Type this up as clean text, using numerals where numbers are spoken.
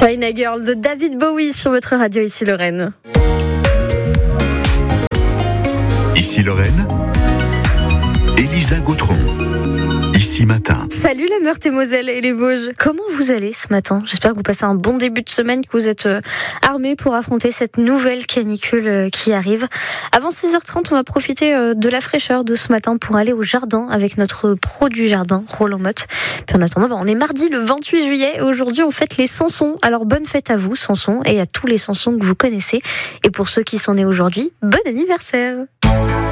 China Girl de David Bowie sur votre radio, ici Lorraine. Ici Lorraine, Elisa Gautron. Ici Matin. Salut la Meurthe-et-Moselle et les Vosges. Comment vous allez ce matin ? J'espère que vous passez un bon début de semaine, que vous êtes armés pour affronter cette nouvelle canicule qui arrive. Avant 6h30, on va profiter de la fraîcheur de ce matin pour aller au jardin avec notre pro du jardin, Roland Motte. Puis en attendant, on est mardi le 28 juillet et aujourd'hui on fête les Sansons. Alors bonne fête à vous Sansons et à tous les Sansons que vous connaissez. Et pour ceux qui sont nés aujourd'hui, bon anniversaire.